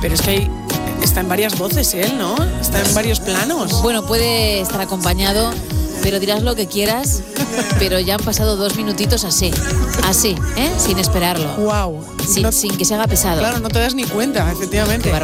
Pero es que está en varias voces él, ¿no? Está en varios planos. Bueno, puede estar acompañado, pero dirás lo que quieras, pero ya han pasado 2 minutitos así, sin esperarlo. Wow. Sin que se haga pesado. Claro, no te das ni cuenta, efectivamente. Qué